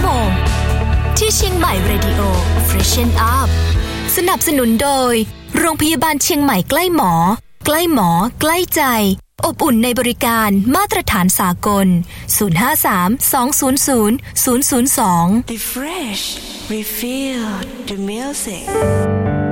Home ที่เชียงใหม่ Radio Freshen Up สนับสนุนโดยโรงพยาบาลเชียงใหม่ใกล้หมอใกล้หมอใกล้ใจอบอุ่นในบริการมาตรฐานสากล053-200-002 The Fresh Refill the Music